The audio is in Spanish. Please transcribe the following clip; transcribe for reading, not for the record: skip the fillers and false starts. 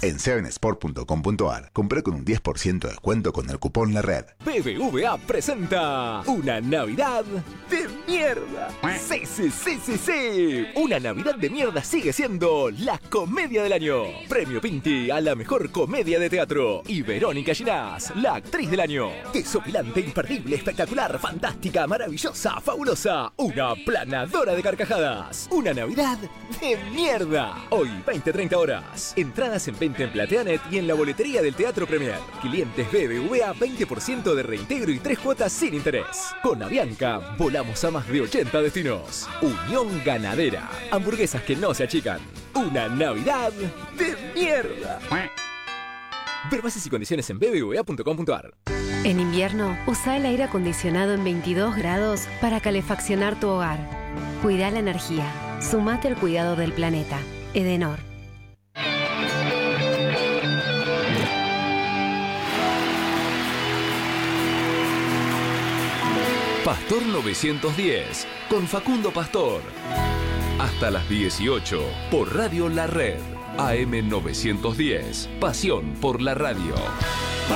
en 7sport.com.ar. Compré con un 10% de descuento con el cupón La Red. BBVA presenta una Navidad de mierda. Sí. Una Navidad de mierda sigue siendo la comedia del año. Premio Pinti a la mejor comedia de teatro. Y Verónica Ginás, la actriz del año. Desopilante, imperdible, espectacular, fantástica, maravillosa, fabulosa. Una planadora de carcajadas. Una Navidad de mierda. Hoy, 20-30 horas. Entradas en venta en Plateanet y en la boletería del Teatro Premier. Clientes BBVA, 20% de reintegro y 3 cuotas sin interés. Con Avianca, volamos a más de 80 destinos. Unión Ganadera. Hamburguesas que no se achican. Una Navidad de mierda. Ver bases y condiciones en bbva.com.ar. En invierno, usa el aire acondicionado en 22 grados para calefaccionar tu hogar. Cuida la energía. Sumate al cuidado del planeta. Edenor. Pastor 910, con Facundo Pastor. Hasta las 18, por Radio La Red. AM 910, pasión por la radio.